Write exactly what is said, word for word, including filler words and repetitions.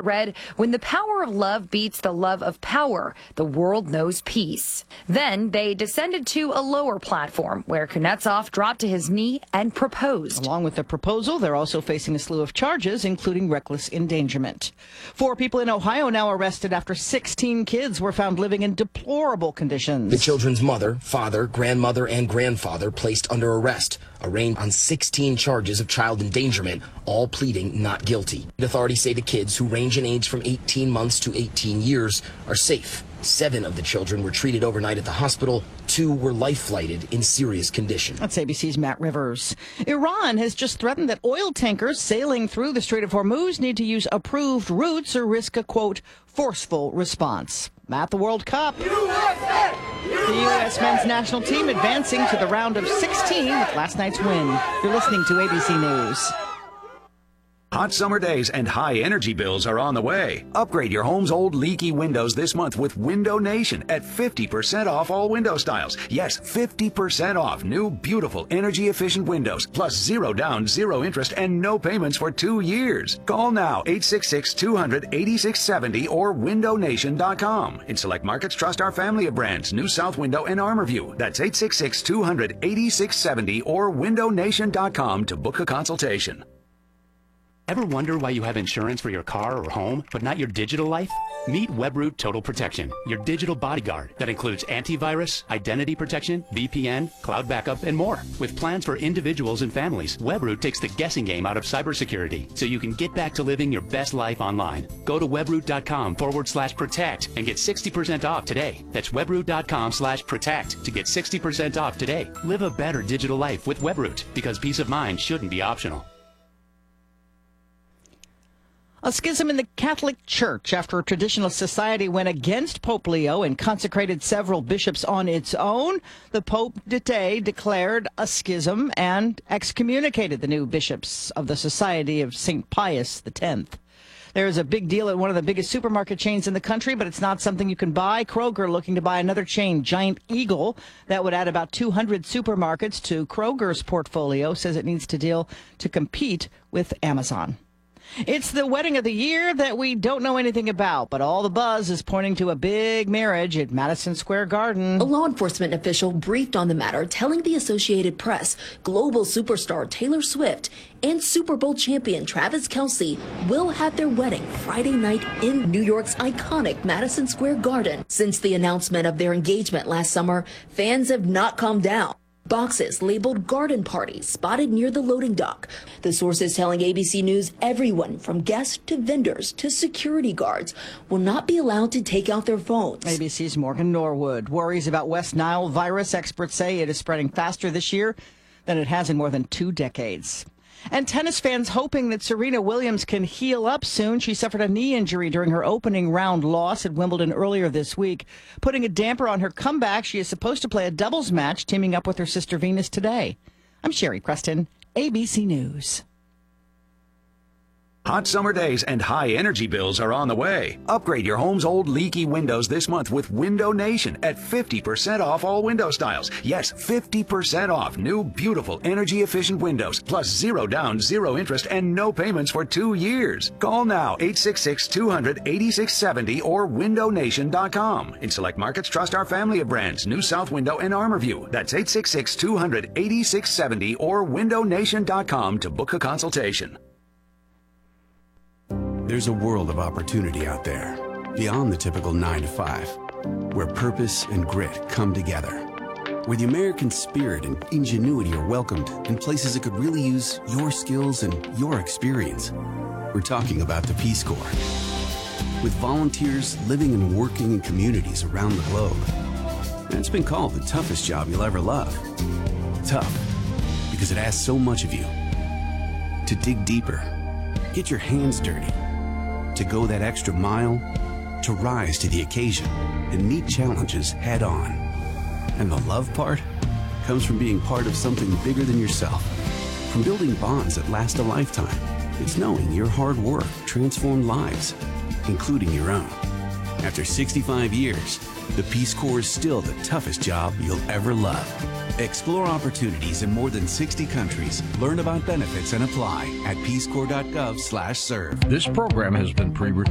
read, "When the power of love beats the love of power, the world knows peace." Then they descended to a lower platform where Kuznetsov dropped to his knee and proposed. Along with the proposal, they're also facing a slew of charges, including reckless endangerment. Four people in Ohio now arrested after sixteen kids were found living in deplorable conditions. The children's mother, father, grandmother, and grandfather placed under arrest, arraigned on sixteen charges of child endangerment, all pleading not guilty. Authorities say the kids, who range in age from eighteen months to eighteen years, are safe. Seven of the children were treated overnight at the hospital. Two were life-flighted in serious condition. That's A B C's Matt Rivers. Iran has just threatened that oil tankers sailing through the Strait of Hormuz need to use approved routes or risk a, quote, forceful response. At the World Cup, U S A! The U S men's national team advancing to the round of sixteen with last night's win. You're listening to A B C News. Hot summer days and high energy bills are on the way. Upgrade your home's old leaky windows this month with Window Nation at fifty percent off all window styles. Yes, fifty percent off new, beautiful, energy-efficient windows, plus zero down, zero interest, and no payments for two years. Call now, eight six six, two hundred, eighty-six seventy or window nation dot com. In select markets, trust our family of brands, New South Window and Armorview. That's eight six six, two hundred, eighty-six seventy or window nation dot com to book a consultation. Ever wonder why you have insurance for your car or home, but not your digital life? Meet Webroot Total Protection, your digital bodyguard that includes antivirus, identity protection, V P N, cloud backup, and more. With plans for individuals and families, Webroot takes the guessing game out of cybersecurity so you can get back to living your best life online. Go to webroot.com forward slash protect and get sixty percent off today. That's webroot.com slash protect to get sixty percent off today. Live a better digital life with Webroot, because peace of mind shouldn't be optional. A schism in the Catholic Church after a traditional society went against Pope Leo and consecrated several bishops on its own. The Pope today declared a schism and excommunicated the new bishops of the Society of Saint Pius the tenth. There's a big deal at one of the biggest supermarket chains in the country, but it's not something you can buy. Kroger looking to buy another chain, Giant Eagle. That would add about two hundred supermarkets to Kroger's portfolio, says it needs to deal to compete with Amazon. It's the wedding of the year that we don't know anything about, but all the buzz is pointing to a big marriage at Madison Square Garden. A law enforcement official briefed on the matter, telling the Associated Press global superstar Taylor Swift and Super Bowl champion Travis Kelce will have their wedding Friday night in New York's iconic Madison Square Garden. Since the announcement of their engagement last summer, fans have not calmed down. Boxes labeled garden party spotted near the loading dock. The sources telling A B C News everyone from guests to vendors to security guards will not be allowed to take out their phones. A B C's Morgan Norwood. Worries about West Nile virus. Experts say it is spreading faster this year than it has in more than two decades. And tennis fans hoping that Serena Williams can heal up soon. She suffered a knee injury during her opening round loss at Wimbledon earlier this week, putting a damper on her comeback. She is supposed to play a doubles match, teaming up with her sister Venus today. I'm Sherry Preston, A B C News. Hot summer days and high energy bills are on the way. Upgrade your home's old leaky windows this month with Window Nation at fifty percent off all window styles. Yes, fifty percent off new, beautiful, energy-efficient windows, plus zero down, zero interest, and no payments for two years. Call now, eight six six, two hundred, eighty-six seventy or window nation dot com. In select markets, trust our family of brands, New South Window and Armorview. That's eight six six, two hundred, eighty-six seventy or window nation dot com to book a consultation. There's a world of opportunity out there, beyond the typical nine to five, where purpose and grit come together, where the American spirit and ingenuity are welcomed in places that could really use your skills and your experience. We're talking about the Peace Corps. With volunteers living and working in communities around the globe. And it's been called the toughest job you'll ever love. Tough, because it asks so much of you. To dig deeper, get your hands dirty, to go that extra mile, to rise to the occasion and meet challenges head on. And the love part comes from being part of something bigger than yourself, from building bonds that last a lifetime. It's knowing your hard work transformed lives, including your own. After sixty-five years, the Peace Corps is still the toughest job you'll ever love. Explore opportunities in more than sixty countries. Learn about benefits and apply at peace corps dot gov slash serve. This program has been pre-recorded.